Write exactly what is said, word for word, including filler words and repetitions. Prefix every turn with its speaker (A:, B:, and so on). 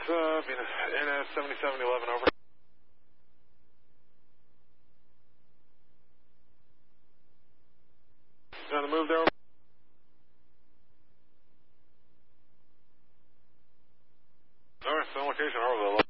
A: uh, N S seventy-seven eleven, over. You on the move there? Alright, so location, over the